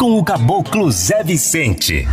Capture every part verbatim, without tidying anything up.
com o Caboclo Zé Vicente.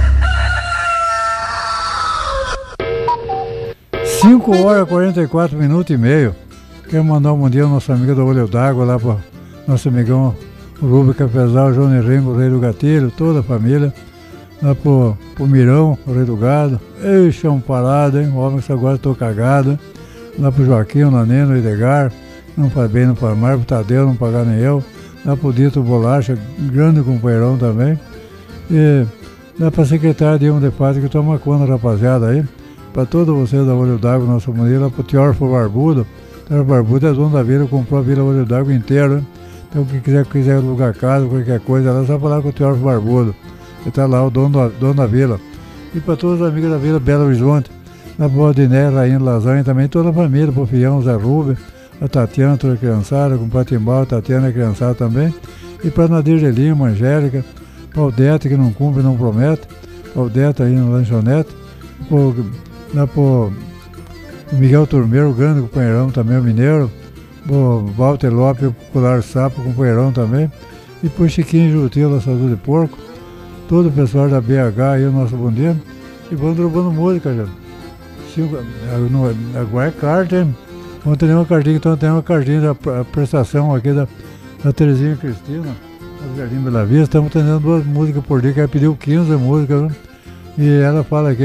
cinco horas e quarenta e quatro minutos e meio. Quero mandar um bom dia ao nosso amigo do Olho d'Água, lá para nosso amigão Rubem Cafezal, o João Henrique, o Rei do Gatilho, toda a família. Lá pro, pro Mirão, o Rei do Gado. Ei, chão parado, hein? O homem que agora estou cagado. Lá pro Joaquim, o Naneno, o Edgar. Não faz bem, não faz mal. Pro Tadeu, não pagar nem eu. Lá pro Dito Bolacha, grande companheirão também. E lá pra secretária de um de Paz que toma conta, rapaziada aí. Pra todos vocês da Olho d'Água, nosso mundo, lá pro Teórfo Barbudo. Teórfo Barbudo é dono da vila, comprou a vila Olho d'Água inteira. Hein? Então quem quiser, quiser alugar casa, qualquer coisa, lá só falar com o Teórfo Barbudo. Ele está lá, o dono da, dono da vila. E para todos os amigos da vila Belo Horizonte, na Bordiné, Rainha Lasanha, também toda a família, pro Fião, Zé Rubem, a Tatiana, toda a criançada, com o Patimbal, a Tatiana, a criançada também. E para Nadir de Lima, Angélica, para o Dete, que não cumpre, não promete, para o Dete aí no lanchonete, pro, lá pro Miguel Turmeiro, o grande companheirão também, o mineiro, o Walter Lopes, o Colar Sapo, companheirão também, e pro Chiquinho Jutila, Sazul de Porco, todo o pessoal da B H aí, o nosso bom dia. E vamos derrubando música, já. Cinco, agora é carta, hein? Vamos ter uma cartinha, então tem uma cartinha da prestação aqui da, da Terezinha Cristina, do Jardim Bela Vista. Estamos tendo duas músicas por dia, que ela pediu quinze músicas, né? E ela fala aqui: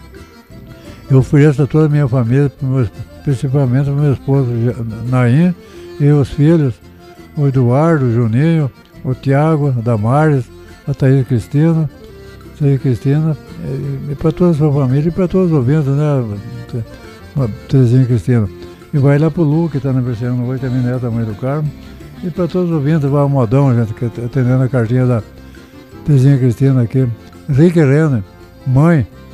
eu ofereço a toda a minha família, principalmente para o meu esposo Naim e os filhos, o Eduardo, o Juninho, o Tiago, a Damares, a Thaís Cristina, Thaís Cristina, e, e para toda a sua família e para todos os ouvintes, né, Terezinha Cristina. E vai lá pro Lu, que está aniversariando hoje, também neta, mãe do Carmo. E para todos os ouvintes, vai ao Modão, gente, que atendendo a cartinha da Terezinha Cristina aqui. Rick Renner, mãe,